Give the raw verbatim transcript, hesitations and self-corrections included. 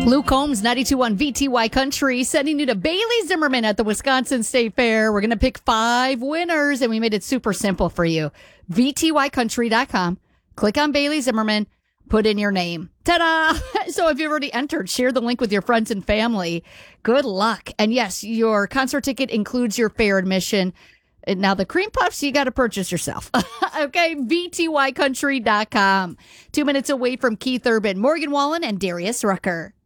Luke Combs, ninety-two point one V T Y Country, sending you to Bailey Zimmerman at the Wisconsin State Fair. We're going to pick five winners, and we made it super simple for you. V T Y country dot com. Click on Bailey Zimmerman. Put in your name. Ta-da! So if you've already entered, share the link with your friends and family. Good luck. And yes, your concert ticket includes your fair admission. And now the cream puffs, you got to purchase yourself. Okay, V T Y country dot com. Two minutes away from Keith Urban, Morgan Wallen, and Darius Rucker.